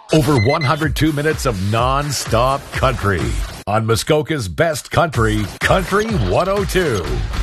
Over 102 minutes of non-stop country on Muskoka's best country, Country 102.